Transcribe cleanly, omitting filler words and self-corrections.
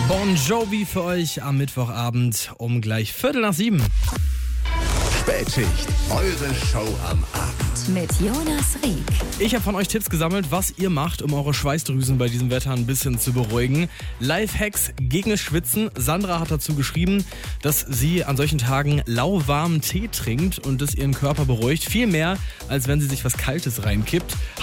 Bon Jovi für euch am Mittwochabend um gleich 6:45. Spätschicht, eure Show am Abend. Mit Jonas Rieck. Ich habe von euch Tipps gesammelt, was ihr macht, um eure Schweißdrüsen bei diesem Wetter ein bisschen zu beruhigen. Lifehacks gegen das Schwitzen. Sandra hat dazu geschrieben, dass sie an solchen Tagen lauwarmen Tee trinkt und das ihren Körper beruhigt. Viel mehr, als wenn sie sich was Kaltes reinkippt.